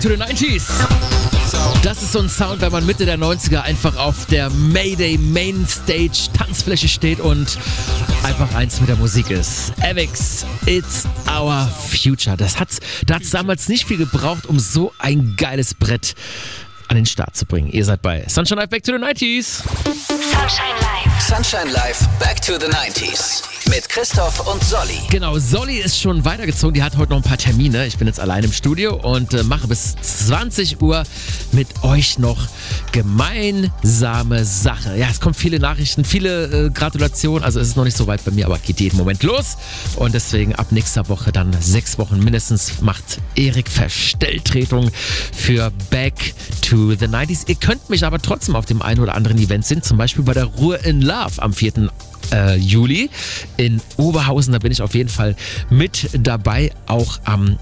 To the 90s. Das ist so ein Sound, wenn man Mitte der 90er einfach auf der Mayday Mainstage Tanzfläche steht und einfach eins mit der Musik ist. Avex, It's Our Future. Da hat's damals nicht viel gebraucht, um so ein geiles Brett an den Start zu bringen. Ihr seid bei Sunshine Live Back to the 90s. Sunshine Live. Sunshine Live Back to the 90s. Mit Christoph und Solly. Genau, Solly ist schon weitergezogen. Die hat heute noch ein paar Termine. Ich bin jetzt allein im Studio und mache bis 20 Uhr mit euch noch gemeinsame Sache. Ja, es kommen viele Nachrichten, viele Gratulationen. Also es ist noch nicht so weit bei mir, aber geht jeden Moment los. Und deswegen ab nächster Woche, dann 6 Wochen mindestens, macht Erik Verstelltretung für Back to the 90s. Ihr könnt mich aber trotzdem auf dem einen oder anderen Event sehen. Zum Beispiel bei der Ruhr in Love am 4. Juli in Oberhausen. Da bin ich auf jeden Fall mit dabei. Auch am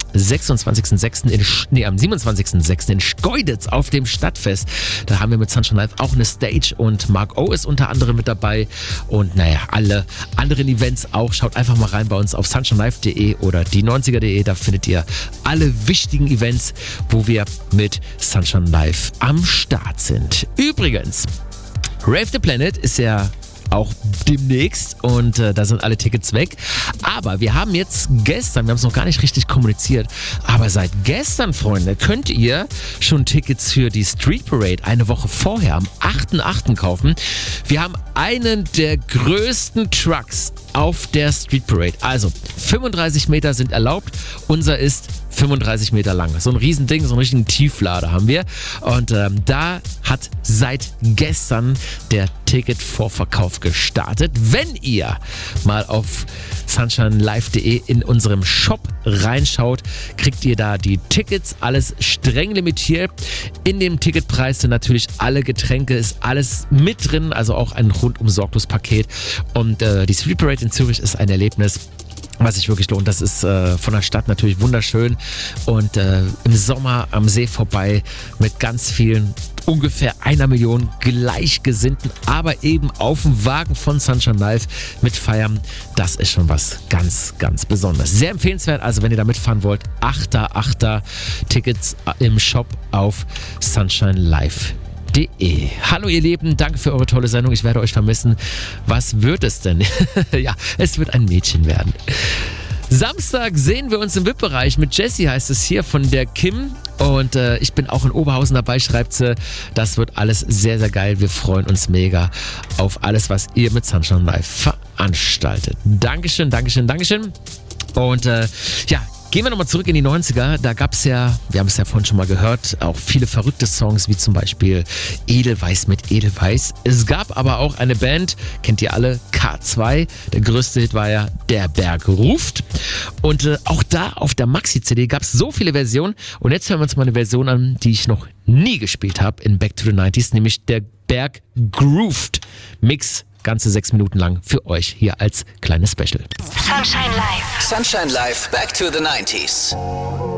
27.06. am 27.06. in Schkeuditz auf dem Stadtfest. Da haben wir mit Sunshine Live auch eine Stage und Mark O ist unter anderem mit dabei. Und naja, alle anderen Events auch. Schaut einfach mal rein bei uns auf sunshinelive.de oder die90er.de. Da findet ihr alle wichtigen Events, wo wir mit Sunshine Live am Start sind. Übrigens, Rave the Planet ist ja auch demnächst und da sind alle Tickets weg. Aber wir haben jetzt gestern, wir haben es noch gar nicht richtig kommuniziert, aber seit gestern, Freunde, könnt ihr schon Tickets für die Street Parade eine Woche vorher, am 8.8. kaufen. Wir haben einen der größten Trucks auf der Street Parade. Also 35 Meter sind erlaubt. Unser ist 35 Meter lang. So ein Riesending, so einen richtigen Tieflader haben wir. Und da hat seit gestern der Ticketvorverkauf gestartet. Wenn ihr mal auf sunshinelive.de in unserem Shop reinschaut, kriegt ihr da die Tickets, alles streng limitiert. In dem Ticketpreis sind natürlich alle Getränke, ist alles mit drin, also auch ein rundum sorglos Paket. Und die Street Parade in Zürich ist ein Erlebnis, was sich wirklich lohnt. Das ist von der Stadt natürlich wunderschön und im Sommer am See vorbei mit ganz vielen, ungefähr 1 Million Gleichgesinnten, aber eben auf dem Wagen von Sunshine Live mit feiern. Das ist schon was ganz, ganz Besonderes. Sehr empfehlenswert, also wenn ihr da mitfahren wollt, 8.8. Tickets im Shop auf sunshinelive.de. Hallo ihr Lieben, danke für eure tolle Sendung. Ich werde euch vermissen. Was wird es denn? Ja, es wird ein Mädchen werden. Samstag sehen wir uns im VIP-Bereich mit Jessie, heißt es hier, von der Kim. Und ich bin auch in Oberhausen dabei, schreibt sie. Das wird alles sehr, sehr geil. Wir freuen uns mega auf alles, was ihr mit Sunshine Live veranstaltet. Dankeschön, Dankeschön, Dankeschön. Und ja, gehen wir nochmal zurück in die 90er. Da gab es ja, wir haben es ja vorhin schon mal gehört, auch viele verrückte Songs, wie zum Beispiel Edelweiss mit Edelweiss. Es gab aber auch eine Band, kennt ihr alle, K2. Der größte Hit war ja Der Berg ruft. Und auch da auf der Maxi-CD gab es so viele Versionen. Und jetzt hören wir uns mal eine Version an, die ich noch nie gespielt habe in Back to the 90s, nämlich Der Berg grooved Mix. Ganze 6 Minuten lang für euch hier als kleines Special. Sunshine Live. Sunshine Live Back to the 90s.